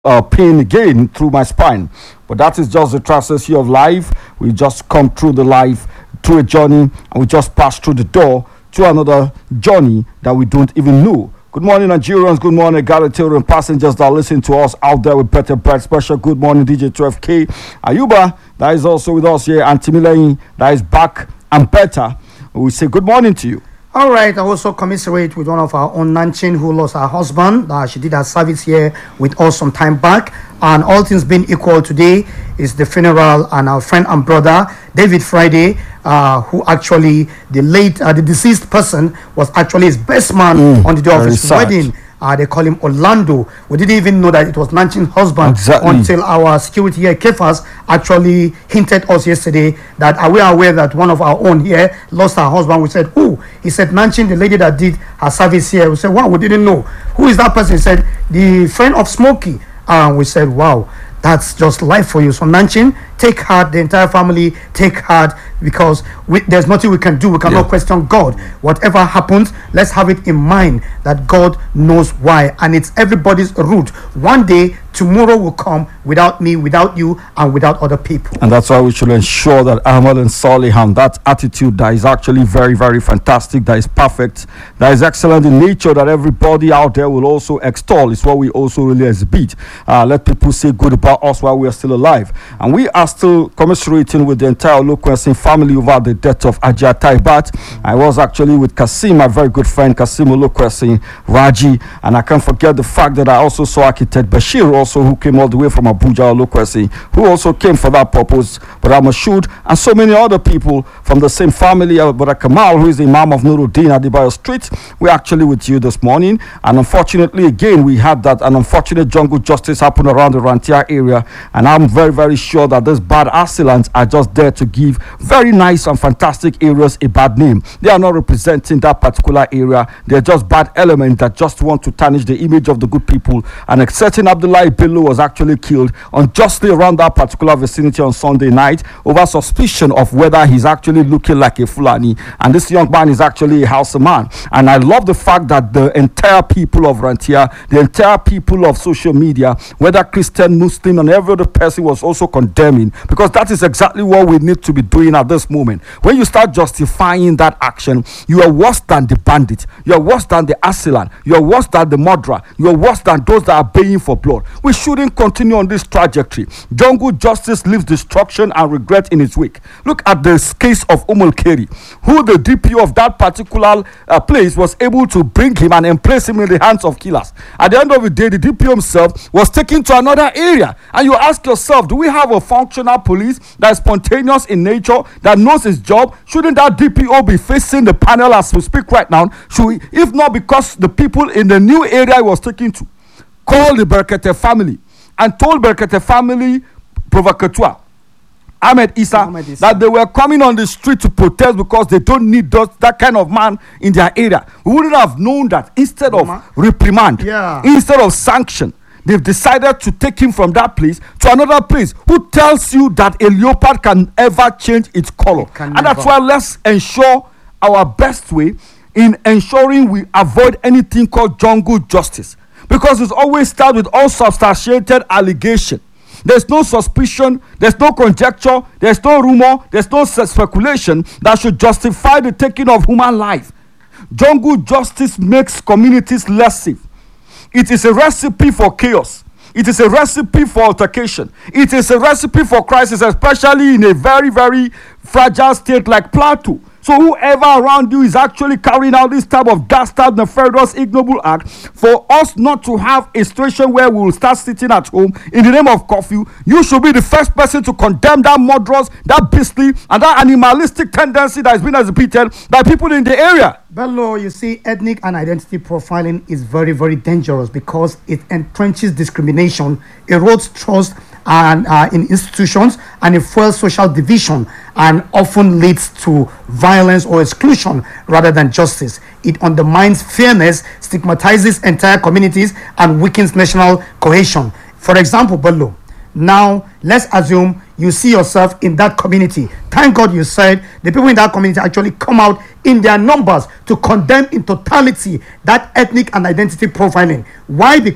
pain again through my spine. But that is just the tragedy of life. We just come through the life, through a journey, and we just pass through the door to another journey that we don't even know. Good morning, Nigerians. Good morning, egalitarian passengers that listen to us out there with better bread. Special good morning, DJ 12K. Ayuba, that is also with us here, and Timilein, that is back and better. We say good morning to you. All right, I also commiserate with one of our own Nanchin who lost her husband. She did her service here with us some time back. And all things being equal, today is the funeral, and our friend and brother, David Friday, who actually, the deceased person was actually his best man on the day of his wedding. They call him Orlando. We didn't even know that it was Nanchin's husband until our security here, Kefas, actually hinted us yesterday that are we aware that one of our own here lost her husband. We said, who? He said, Nanchin, the lady that did her service here. We said, wow, we didn't know. Who is that person? He said, the friend of Smokey. And we said, wow, that's just life for you. So Nanchin, take heart, the entire family, take heart, because there's nothing we can do. We cannot question God. Whatever happens, let's have it in mind that God knows why, and it's everybody's route. One day, tomorrow will come without me, without you, and without other people. And that's why we should ensure that Ahmad and Salihan, that attitude that is actually very, very fantastic, that is perfect, that is excellent in nature, that everybody out there will also extol, is what we also really exhibit. Let people say good about us while we are still alive. And we are still commiserating with the entire Olukwesi family over the death of Ajia Taibat. I was actually with Kasim, my very good friend Kasim Olukwesi, Raji, and I can't forget the fact that I also saw architect Bashir also, who came all the way from Abuja, Olukwesi, who also came for that purpose, but Mashood, and so many other people from the same family. But Kamal, who is the Imam of Nuruddin at Adibayo Street, we're actually with you this morning. And unfortunately, again, we had that an unfortunate jungle justice happen around the Rantia area, and I'm very, very sure that these bad assailants are just there to give very nice and fantastic areas a bad name. They are not representing that particular area. They're just bad elements that just want to tarnish the image of the good people. And a certain Abdullah Bello was actually killed unjustly around that particular vicinity on Sunday night over suspicion of whether he's actually looking like a Fulani. And this young man is actually a Hausa man. And I love the fact that the entire people of Rantia, the entire people of social media, whether Christian, Muslim, and every other person was also condemning, because that is exactly what we need to be doing at this moment. When you start justifying that action, you are worse than the bandit, you are worse than the assailant, you are worse than the murderer, you are worse than those that are baying for blood. We shouldn't continue on this trajectory. Jungle justice leaves destruction and regret in its wake. Look at this case of Umul Keri, who the DPO of that particular place was able to bring him and place him in the hands of killers. At the end of the day, the DPO himself was taken to another area. And you ask yourself, do we have a functional police that is spontaneous in nature, that knows his job? Shouldn't that DPO be facing the panel as we speak right now? Should we, if not because the people in the new area he was taken to, call the Berkete family and told Berkete family provocateur Ahmed Issa that they were coming on the street to protest because they don't need that kind of man in their area. We wouldn't have known that. Instead of reprimand, instead of sanction, they've decided to take him from that place to another place. Who tells you that a leopard can ever change its color? And that's why let's ensure our best way in ensuring we avoid anything called jungle justice, because it's always starts with unsubstantiated allegation. There's no suspicion, there's no conjecture, there's no rumor, there's no speculation that should justify the taking of human life. Jungle justice makes communities less safe. It is a recipe for chaos. It is a recipe for altercation. It is a recipe for crisis, especially in a very, very fragile state like Plateau. So whoever around you is actually carrying out this type of dastard, nefarious, ignoble act, for us not to have a situation where we will start sitting at home in the name of curfew, you should be the first person to condemn that murderous, that beastly, and that animalistic tendency that is being exhibited by people in the area. Bello, you see, ethnic and identity profiling is very, very dangerous because it entrenches discrimination, erodes trust and in institutions, and it fuels social division and often leads to violence or exclusion rather than justice. It undermines fairness, stigmatizes entire communities, and weakens national cohesion. For example, Bello, now let's assume you see yourself in that community. Thank God you said the people in that community actually come out in their numbers to condemn in totality that ethnic and identity profiling. Why? Because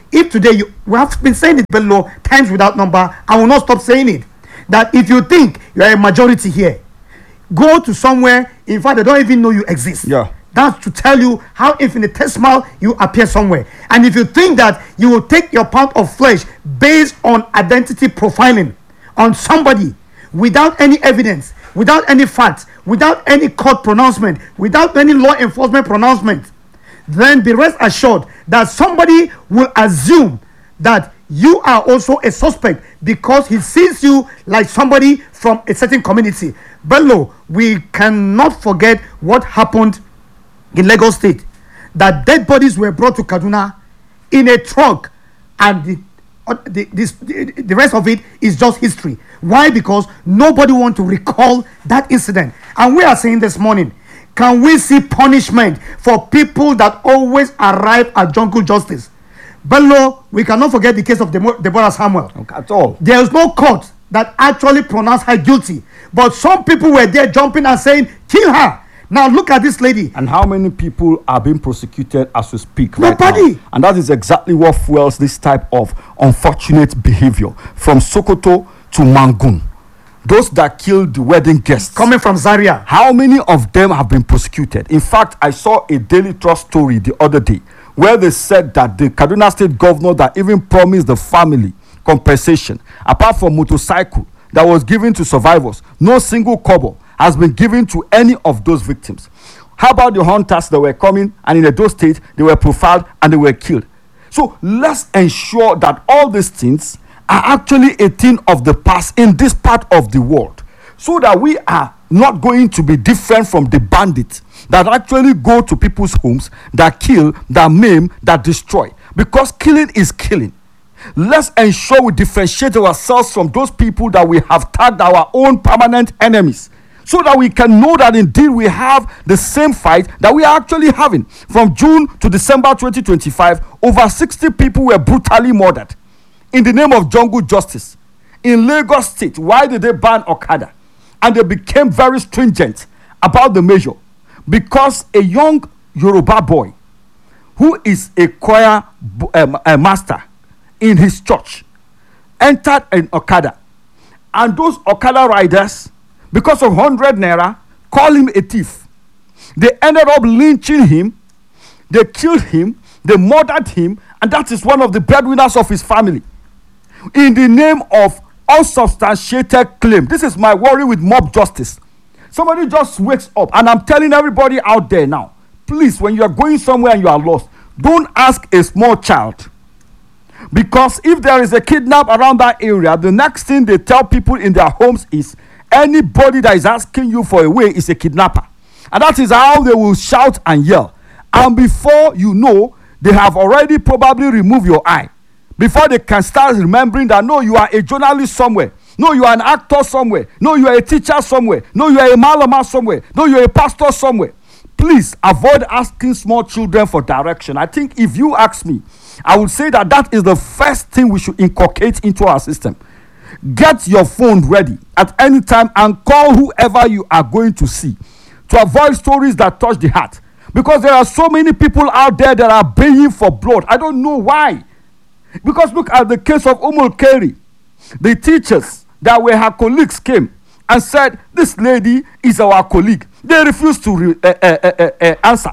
If today we have been saying it below times without number, I will not stop saying it. That if you think you are a majority here, go to somewhere. In fact, they don't even know you exist. Yeah. That's to tell you how infinitesimal you appear somewhere. And if you think that you will take your pound of flesh based on identity profiling on somebody without any evidence, without any facts, without any court pronouncement, without any law enforcement pronouncement, then be rest assured that somebody will assume that you are also a suspect because he sees you like somebody from a certain community. Bello, we cannot forget what happened in Lagos State. That dead bodies were brought to Kaduna in a truck, and the rest of it is just history. Why? Because nobody wants to recall that incident. And we are saying this morning, can we see punishment for people that always arrive at jungle justice? Bello, we cannot forget the case of Deborah Samuel. Okay, at all. There is no court that actually pronounced her guilty, but some people were there jumping and saying, kill her. Now look at this lady. And how many people are being prosecuted as we speak? Nobody. Right now? And that is exactly what fuels this type of unfortunate behavior from Sokoto to Mangun. Those that killed the wedding guests Coming from Zaria. how many of them have been prosecuted? In fact, I saw a Daily Trust story the other day where they said that the Kaduna State governor that even promised the family compensation, apart from motorcycle that was given to survivors, no single kobo has been given to any of those victims. How about the hunters that were coming and in Edo State, they were profiled and they were killed? So let's ensure that all these things are actually a thing of the past in this part of the world, so that we are not going to be different from the bandits that actually go to people's homes, that kill, that maim, that destroy. Because killing is killing. Let's ensure we differentiate ourselves from those people that we have tagged our own permanent enemies, so that we can know that indeed we have the same fight that we are actually having. From June to December 2025, over 60 people were brutally murdered in the name of jungle justice. In Lagos State, why did they ban Okada? And they became very stringent about the measure, because a young Yoruba boy who is a choir master in his church entered an Okada, and those Okada riders, because of 100 naira, call him a thief. They ended up lynching him, they killed him, they murdered him, and that is one of the breadwinners of his family, in the name of unsubstantiated claim. This is my worry with mob justice. Somebody just wakes up, and I'm telling everybody out there now, please, when you are going somewhere and you are lost, don't ask a small child. Because if there is a kidnap around that area, the next thing they tell people in their homes is anybody that is asking you for a way is a kidnapper. And that is how they will shout and yell. And before you know, they have already probably removed your eye. Before they can start remembering that, no, you are a journalist somewhere. No, you are an actor somewhere. No, you are a teacher somewhere. No, you are a malama somewhere. No, you are a pastor somewhere. Please avoid asking small children for direction. I think if you ask me, I would say that that is the first thing we should inculcate into our system. Get your phone ready at any time and call whoever you are going to see, to avoid stories that touch the heart. Because there are so many people out there that are baying for blood. I don't know why. Because look at the case of Umul Keri. The teachers that were her colleagues came and said, this lady is our colleague. They refused to answer.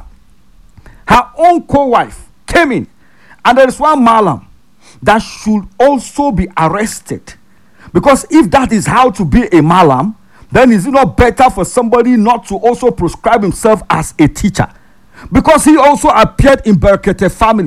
Her own co-wife came in, and there is one malam that should also be arrested. Because if that is how to be a malam, then is it not better for somebody not to also prescribe himself as a teacher? Because he also appeared in Berekete family.